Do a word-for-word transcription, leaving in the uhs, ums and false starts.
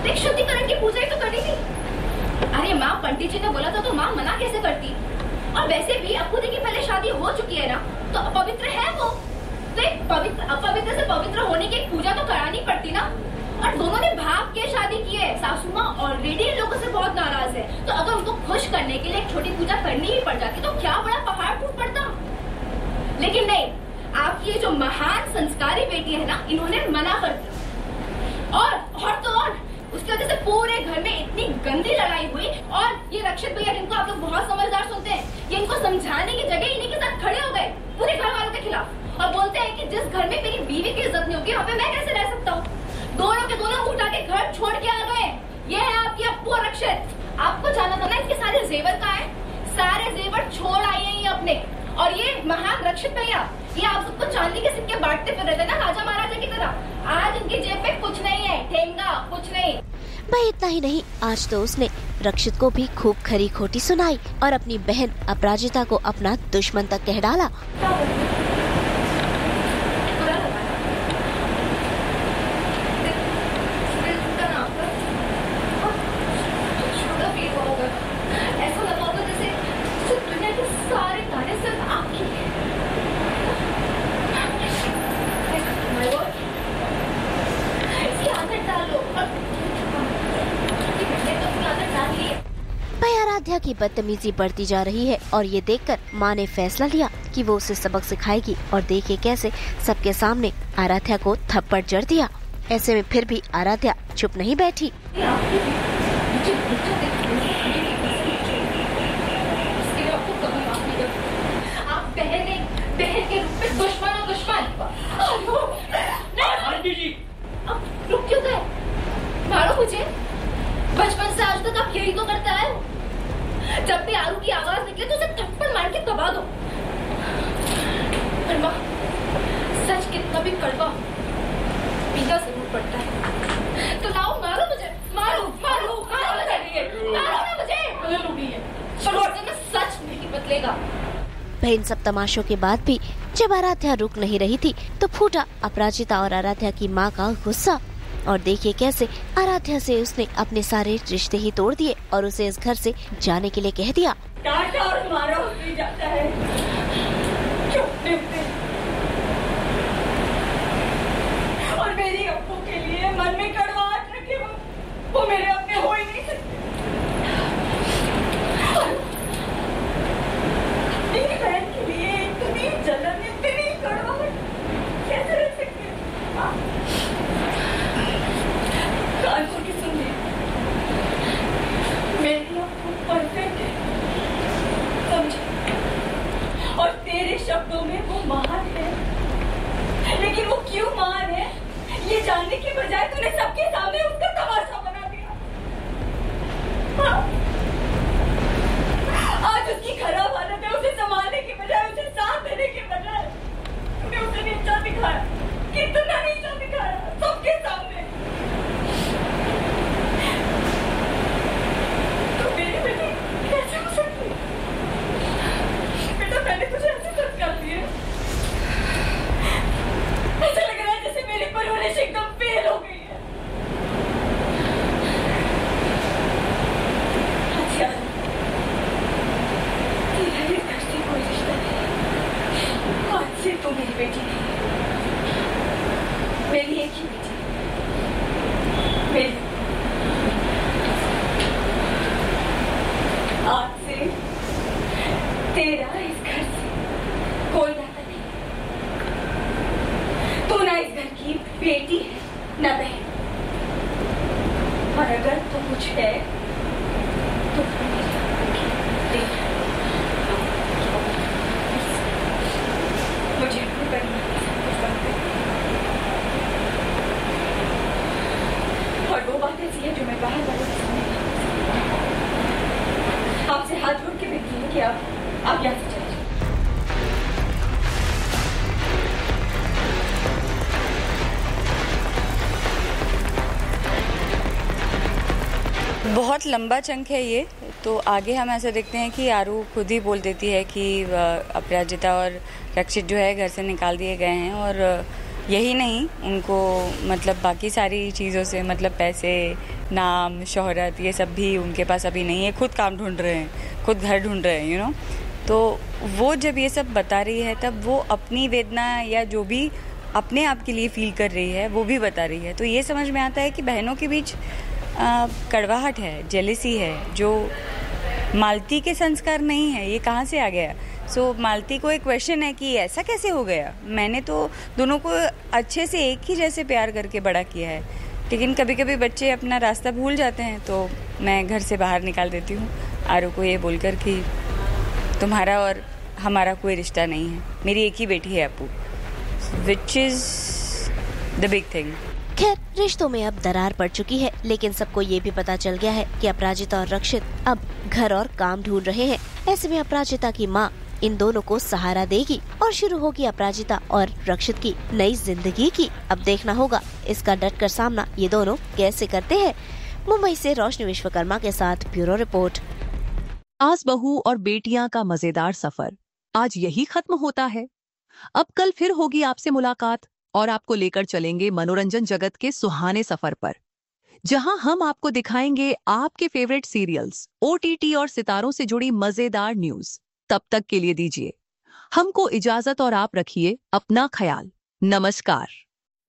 देख शुद्धिकरण की पूजा ही तो करनी थी। अरे माँ, पंडित जी ने बोला था तो माँ मना कैसे करती? और वैसे भी अपूदी की पहले शादी हो चुकी है ना, तो अपवित्र है वो। तो एक पवित्र अपवित्र से पवित्र होने की पूजा तो करानी पड़ती ना। और दोनों ने भाग के शादी की है। सासू माँ ऑलरेडी इन लोगों से बहुत नाराज है, तो अगर उनको खुश करने के लिए एक छोटी पूजा करनी ही पड़ जाती तो क्या बड़ा पहाड़ टूट पड़ता। लेकिन नहीं, आपकी ये जो महान संस्कारी बेटी है ना, इन्होंने मना कर दिया। और और तो और उसकी वजह से पूरे घर में इतनी गंदी लड़ाई हुई। और ये रक्षित भैया, जिनको आप लोग बहुत समझदार सुनते हैं, ये इनको समझाने की जगह इन्हीं के साथ खड़े हो गए पूरे घर वालों के खिलाफ। और बोलते हैं कि जिस घर में मेरी बीवी की इज्जत नहीं होगी, वहाँ पे मैं कैसे रह सकता हूँ। दोनों के दोनों उठा के घर छोड़ के आ गए। ये है आपकी अप्पू और रक्षित। आपको जाना था ना इसके सारे जेवर कहाँ है? सारे जेवर छोड़ आए हैं ये अपने। और ये महान रक्षित भैया, ये आप सबको चांदी के सिक्के बांटते फिर रहे थे ना राजा महाराजा की तरह। आज उनकी जेब में कुछ नहीं है, ठेंगा कुछ नहीं। भाई इतना ही नहीं, आज तो उसने रक्षित को भी खूब खरी खोटी सुनाई और अपनी बहन अपराजिता को अपना दुश्मन तक कह डाला। आराध्या की बदतमीजी बढ़ती जा रही है और ये देखकर माँ ने फैसला लिया कि वो उसे सबक सिखाएगी। और देखिए कैसे सबके सामने आराध्या को थप्पड़ जड़ दिया। ऐसे में फिर भी आराध्या चुप नहीं बैठी। आप बहन बहन के रूप में दुश्मन और दुश्मन। अब रुक क्यों गए? मारो मुझे। बचपन से आज तक आप यही तो करते आए हो। जब भी आरू की आवाज निकले तो उसे थप्पड़ मार के दबा दो। पर माँ, सच कितना भी कड़वा पीना जरूर पड़ता है। तो लाओ, मारो मुझे, मारो मारो मारो मुझे, मारो ना मुझे। चलो सच नहीं बदलेगा। बहन सब तमाशों के बाद भी जब आराध्या रुक नहीं रही थी तो फूटा अपराजिता और आराध्या की माँ का गुस्सा। और देखिए कैसे आराध्या से उसने अपने सारे रिश्ते ही तोड़ दिए और उसे इस घर से जाने के लिए कह दिया। डांटा और मारा भी जाता है। और मेरी अप्पू के लिए मन में कड़वाहट रखे वो, वो मेरे अपने हो ही नहीं सकते। मेरी बहन के लिए इतनी जलन, इतनी कड़वाहट कैसे रख सकते हैं? कानपुर की सुनिए, मेरी अप्पू परफेक्ट है, समझे? और तेरे शब्दों में वो महान है, लेकिन वो क्यों महान है ये जानने के बजाय तूने सबके सामने उसका तमाशा बना दिया। हाँ। आज उसकी खराब हालत है, उसे संभालने के बजाय, उसे साथ देने के बजाय तूने उसे नीचा दिखाया। कितना नीचा दिखाया सबके सामने। मैंने तुझे ऐसे संस्कार दिए, ऐसा लग रहा है जैसे मेरी परवरिश एकदम फेल हो गई है। अच्छा, तेरा इस घर से कोई रिश्ता नहीं। आज से तू मेरी बेटी नहीं, मेरी एक ही बेटी, मेरी। आज से तेरा इस घर से कोई नाता नहीं। तू ना इस घर की बेटी है ना बहन। और अगर तू कुछ है तो मुझे अपनी परिवार और वो बात ऐसी है जो मैं बाहर वालों के सामने आपसे हाथ जोड़ के बेटी है कि आप आप यहाँ से चले जाओ। बहुत लंबा चंक है ये, तो आगे हम ऐसा देखते हैं कि आरू खुद ही बोल देती है कि अपराजिता और रक्षित जो है घर से निकाल दिए गए हैं और यही नहीं, उनको मतलब बाकी सारी चीज़ों से, मतलब पैसे, नाम, शोहरत, ये सब भी उनके पास अभी नहीं है। खुद काम ढूंढ रहे हैं, खुद घर ढूंढ रहे हैं, यू नो। तो वो जब ये सब बता रही है तब वो अपनी वेदना या जो भी अपने आप के लिए फील कर रही है वो भी बता रही है। तो ये समझ में आता है कि बहनों के बीच आ, कड़वाहट है, जेलिसी है, जो मालती के संस्कार नहीं है। ये कहाँ से आ गया? सो so, मालती को एक क्वेश्चन है कि ऐसा कैसे हो गया? मैंने तो दोनों को अच्छे से एक ही जैसे प्यार करके बड़ा किया है, लेकिन कभी कभी बच्चे अपना रास्ता भूल जाते हैं, तो मैं घर से बाहर निकाल देती हूँ आरू को ये बोलकर कि तुम्हारा और हमारा कोई रिश्ता नहीं है, मेरी एक ही बेटी है अपू, which is the big thing. खैर, रिश्तों में अब दरार पड़ चुकी है, लेकिन सबको ये भी पता चल गया है कि अपराजिता और रक्षित अब घर और काम ढूंढ रहे हैं। ऐसे में अपराजिता की माँ इन दोनों को सहारा देगी और शुरू होगी अपराजिता और रक्षित की नई जिंदगी की। अब देखना होगा इसका डटकर सामना ये दोनों कैसे करते हैं। मुंबई से रोशनी विश्वकर्मा के साथ ब्यूरो रिपोर्ट। सास बहू और बेटियां का मजेदार सफर आज यही खत्म होता है। अब कल फिर होगी आपसे मुलाकात और आपको लेकर चलेंगे मनोरंजन जगत के सुहाने सफर पर, जहां हम आपको दिखाएंगे आपके फेवरेट सीरियल्स, ओटीटी और सितारों से जुड़ी मजेदार न्यूज। तब तक के लिए दीजिए हमको इजाजत और आप रखिए अपना ख्याल। नमस्कार।